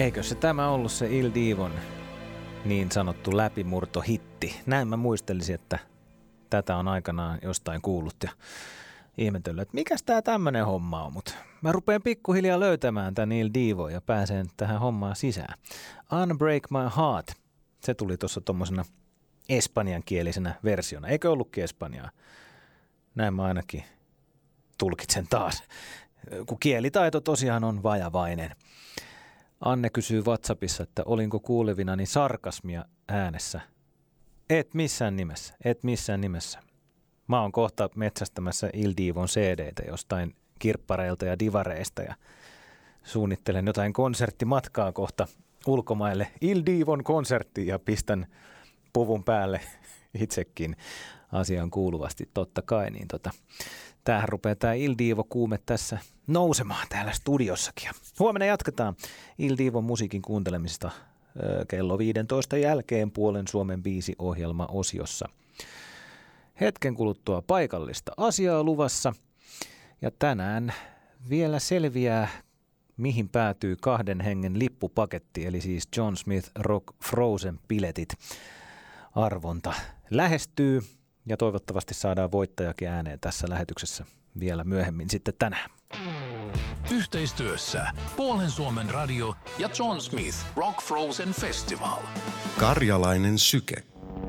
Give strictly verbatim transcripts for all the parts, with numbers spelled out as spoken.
Eikö se tämä ollut se Il Divon niin sanottu läpimurtohitti? Näin mä muistelisin, että tätä on aikanaan jostain kuullut ja ihmetellyt, että mikäs tää tämmönen homma on, mutta mä rupean pikkuhiljaa löytämään tän Il Divo ja pääsen tähän hommaan sisään. Unbreak My Heart, se tuli tuossa tommosena espanjankielisenä versiona. Eikö ollutkin espanjaa? Näin mä ainakin tulkitsen taas, kun kielitaito tosiaan on vajavainen. Anne kysyy WhatsAppissa, että olinko kuulevinani sarkasmia äänessä. Et missään nimessä, et missään nimessä. Mä oon kohta metsästämässä Il Divon C D:tä jostain kirppareilta ja divareista ja suunnittelen jotain konserttimatkaa kohta ulkomaille Il Divon konserttiin ja pistän puvun päälle itsekin asiaan kuuluvasti totta kai. Niin tota, tämähän rupeaa tämä Il Divo kuume tässä nousemaan täällä studiossakin. Huomenna jatketaan Il Divon musiikin kuuntelemisesta kello viidentoista jälkeen puolen Suomen biisi -ohjelma-osiossa. Hetken kuluttua paikallista asiaa luvassa ja tänään vielä selviää, mihin päätyy kahden hengen lippupaketti, eli siis John Smith Rock Frozen-piletit. Arvonta lähestyy ja toivottavasti saadaan voittajakin ääneen tässä lähetyksessä vielä myöhemmin sitten tänään. Yhteistyössä Puolen Suomen radio ja John Smith Rock Frozen Festival. Karjalainen syke.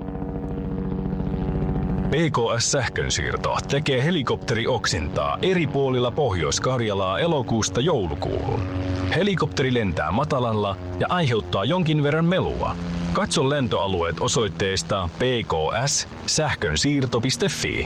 P K S-sähkönsiirto tekee helikopterioksintaa eri puolilla Pohjois-Karjalaa elokuusta joulukuuhun. Helikopteri lentää matalalla ja aiheuttaa jonkin verran melua. Katso lentoalueet osoitteesta p k s sähkönsiirto piste f i.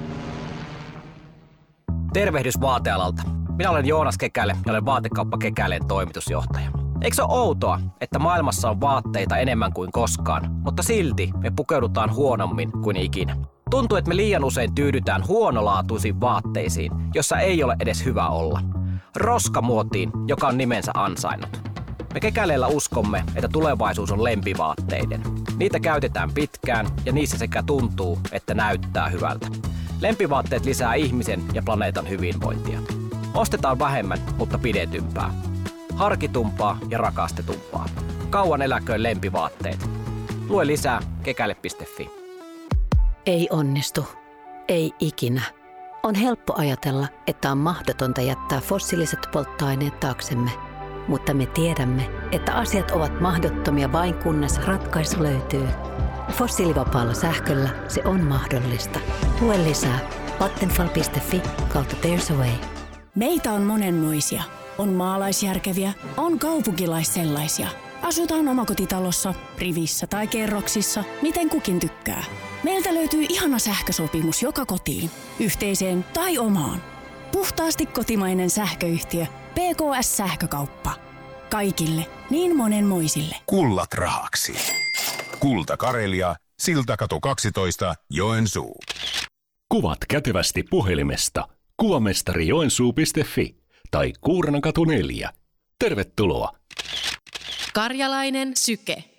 Tervehdys vaatealalta. Minä olen Joonas Kekäle ja olen Vaatekauppa Kekäleen toimitusjohtaja. Eikö se ole outoa, että maailmassa on vaatteita enemmän kuin koskaan, mutta silti me pukeudutaan huonommin kuin ikinä? Tuntuu, että me liian usein tyydytään huonolaatuisiin vaatteisiin, jossa ei ole edes hyvä olla. Roskamuotiin, joka on nimensä ansainnut. Me Kekäleellä uskomme, että tulevaisuus on lempivaatteiden. Niitä käytetään pitkään ja niissä sekä tuntuu, että näyttää hyvältä. Lempivaatteet lisää ihmisen ja planeetan hyvinvointia. Ostetaan vähemmän, mutta pidetympää. Harkitumpaa ja rakastetumpaa. Kauan eläköön lempivaatteet. Lue lisää kekäle piste f i. Ei onnistu. Ei ikinä. On helppo ajatella, että on mahdotonta jättää fossiiliset polttoaineet taaksemme. Mutta me tiedämme, että asiat ovat mahdottomia vain kunnes ratkaisu löytyy. Fossiilivapaalla sähköllä se on mahdollista. Lue lisää vattenfall piste f i kautta There's a Way. Meitä on monenmoisia. On maalaisjärkeviä, on kaupunkilaissellaisia. Asutaan omakotitalossa, rivissä tai kerroksissa, miten kukin tykkää. Meiltä löytyy ihana sähkösopimus joka kotiin, yhteiseen tai omaan. Puhtaasti kotimainen sähköyhtiö P K S-sähkökauppa. Kaikille, niin monenmoisille. Kullat rahaksi. Kulta Karelia, Siltakatu kaksitoista, Joensuu. Kuvat kätevästi puhelimesta kuvamestari joensuu piste f i tai Kuurnankatu neljä. Tervetuloa! Karjalainen syke.